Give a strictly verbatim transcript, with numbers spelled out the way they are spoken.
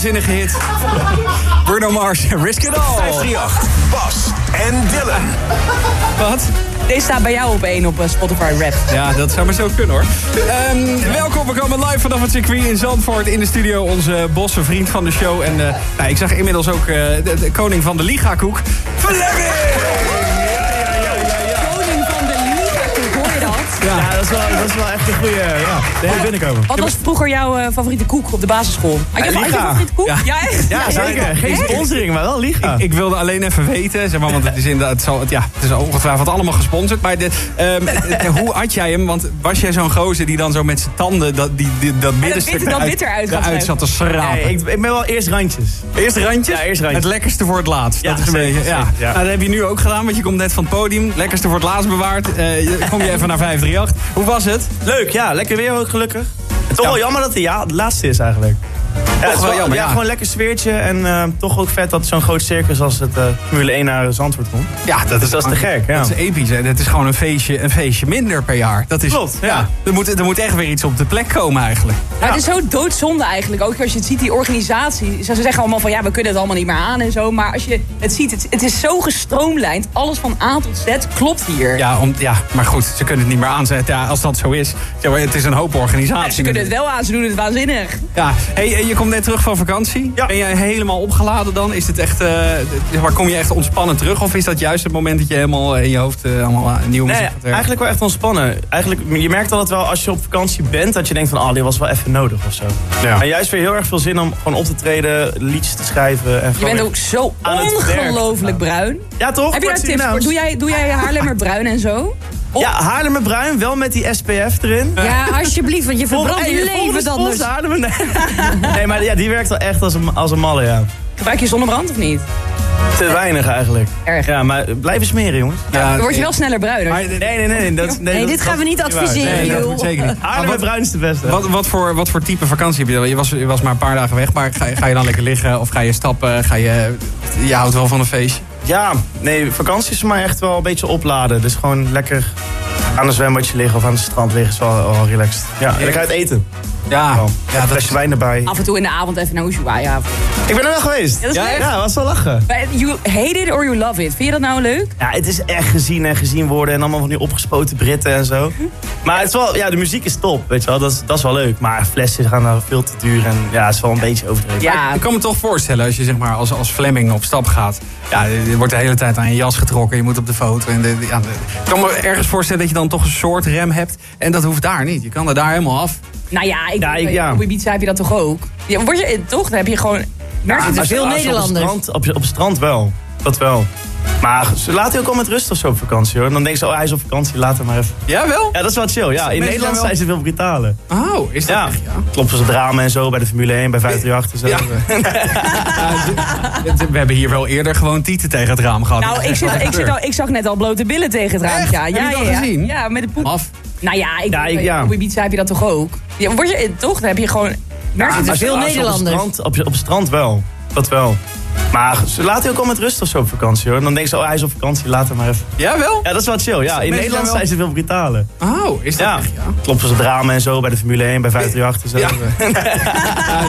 Zinnige hit. Bruno Mars, Risk It All. vijf drie acht, Bas en Dylan. Wat? Deze staat bij jou op één op Spotify Rap. Ja, dat zou maar zo kunnen hoor. Um, welkom, we komen live vanaf het circuit in Zandvoort. In de studio onze bosse vriend van de show. En uh, nou, ik zag inmiddels ook uh, de, de koning van de Liga-koek. Fleming! Ja, ja dat, is wel, dat is wel echt een goede ja, de hele binnenkomen. Wat was vroeger jouw uh, favoriete koek op de basisschool? Had je, ja, had je favoriete koek? Ja, ja echt? Ja, ja, zeker. ja, Geen sponsoring, maar wel Liga. Ik, ik wilde alleen even weten, zeg maar, want het is inderdaad, het, zal, het, ja, het is ongetwijfeld allemaal gesponsord. Maar de, um, de, hoe had jij hem? Want was jij zo'n gozer die dan zo met zijn tanden dat, die, die, dat middenstuk dat bitter uit, eruit zat te schrapen? Nee, ik, ik ben wel eerst randjes. Eerst randjes? Ja, eerst randjes. Het lekkerste voor het laatst. Ja, dat is een zeker, beetje, ja. zeker, ja. Nou, dat heb je nu ook gedaan, want je komt net van het podium. Lekkerste voor het laatst bewaard. Uh, kom je even naar vijf drie acht. Hoe was het? Leuk, ja. Lekker weer ook, gelukkig. En toch Ja. wel jammer dat hij ja, de laatste is eigenlijk. Ja, het is wel jammer, ja, ja. gewoon een lekker sfeertje. En uh, toch ook vet dat zo'n groot circus als het uh, Formule één naar Zandvoort komt. Ja, dat is, dat is te gek. Ja. Dat is episch. Hè? Het is gewoon een feestje, een feestje minder per jaar. Dat is, Klopt, ja. ja. Er, moet, er moet echt weer iets op de plek komen eigenlijk. Ja, het is zo doodzonde eigenlijk. Ook als je het ziet, die organisatie. Ze zeggen allemaal van ja, we kunnen het allemaal niet meer aan en zo. Maar als je het ziet, het, het is zo gestroomlijnd. Alles van A tot Z klopt hier. Ja, om, ja, maar goed, ze kunnen het niet meer aanzetten. Ja, als dat zo is. Ja, maar het is een hoop organisatie. Ja, ze kunnen het wel aan, ze doen het waanzinnig. Ja, hey, je komt net terug van vakantie. Ja. Ben jij helemaal opgeladen dan? Is het echt, uh, waar kom je echt ontspannen terug? Of is dat juist het moment dat je helemaal in je hoofd uh, allemaal uh, nieuwe muziek Nee, gaat werken? eigenlijk wel echt ontspannen. Eigenlijk, je merkt altijd wel als je op vakantie bent dat je denkt van ah, dit was wel even nodig of zo. Ja. En juist weer heel erg veel zin om gewoon op te treden, liedjes te schrijven. En Je gewoon bent weer ook zo aan het werk ongelooflijk te gaan. bruin. Ja, toch? Heb je daar Kort tips voor? Surinaams. Doe jij, doe jij Haarlemmer bruin en zo? Op- Ja, Haarlemmer bruin, wel met die S P F erin. Ja, alsjeblieft, want je verbrandt je leven anders. Haarlemmer, nee. nee, maar ja, die werkt wel echt als een, als een malle, ja. Gebruik je zonnebrand of niet? Te weinig eigenlijk. Erg. Ja, maar blijven smeren, jongens. Ja, Dan word je wel sneller bruin. Maar, Nee, nee, nee. Dat, nee, Nee, dat- dit dat gaan we is niet waar. adviseren, nee, dat joh. moet zeker niet. Maar Haarlemmer wat, bruin is de beste. wat, wat, voor, wat voor type vakantie heb je? Je was, je was maar een paar dagen weg, maar ga, je- ga je dan lekker liggen? Of ga je stappen? Ga je, je houdt wel van een feestje? Ja, nee, vakantie is voor mij echt wel een beetje opladen. Dus gewoon lekker aan een zwembadje liggen of aan het strand liggen is wel, wel relaxed. Ja, lekker uit eten. Ja, Wel. ja Een dat flesje wijn erbij. Af en toe in de avond even naar Ushuaia. Ik ben er wel geweest. Ja, dat is ja, leuk. ja, was wel lachen. Maar You hate it or you love it. Vind je dat nou leuk? Ja, het is echt gezien en gezien worden en allemaal van die opgespoten Britten en zo. Maar het is wel, ja, de muziek is top, weet je wel. Dat is, dat is wel leuk. Maar flessen gaan nou veel te duur en ja, het is wel een beetje overdreven. Ja. Ik kan me toch voorstellen, als je zeg maar als, als Fleming op stap gaat. Ja, je wordt de hele tijd aan je jas getrokken. Je moet op de foto. En de, de- ja, de- ik kan me ergens voorstellen dat je dan toch een soort rem hebt. En dat hoeft daar niet. Je kan er daar helemaal af. Nou ja, ik, Ja, ik- ja. op Ibiza heb je dat toch ook? Ja, word je, toch? Dan heb je gewoon... Merk je Als het je- veel als je Nederlanders. Op het, strand, op, op het strand wel. Dat wel. Maar ze laten je ook al met rust of zo op vakantie, hoor. En dan denken ze, oh, hij is op vakantie, laat hem maar even. Ja, wel? Ja, dat is wel chill. Ja, in Mensen Nederland zijn zijn ze veel brutaler. Oh, is dat Ja, echt? Ja. kloppen ze het ramen en zo bij de Formule één, bij vijf drie acht en zo. Ja. Ja, d- we hebben hier wel eerder gewoon tieten tegen het raam gehad. Nou, ik, zit, ik, zit al, ik zag net al blote billen tegen het raam. Echt? Ja, Heb ja, je dat ja, ja. gezien? Ja, met de poep. Af. Nou ja, ik, Ja, ik- ja. op Ibiza heb je dat toch ook? Ja, word je, toch? Dan heb je gewoon... Merk je het Als je- veel als je Nederlanders. Op het, strand, op, op het strand wel. Dat wel. Maar ze laten je ook al met rust of zo op vakantie, hoor. En dan denken ze, oh, hij is op vakantie, laat hem maar even. Ja, wel? Ja, dat is wel chill. Ja, in Mensen Nederland wel- zijn ze veel brutaler. Oh, is dat Ja, echt? Ja. kloppen ze het ramen en zo bij de Formule één, bij vijf drie acht en zo. Ja. Ja,